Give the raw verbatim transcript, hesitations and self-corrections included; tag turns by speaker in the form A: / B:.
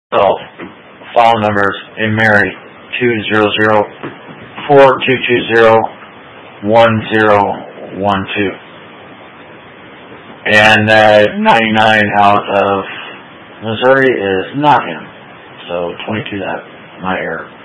A: So, file numbers in Mary two zero zero four two two zero one zero one two. And uh, ninety-nine out of Missouri is not him. So twenty-two, that my error.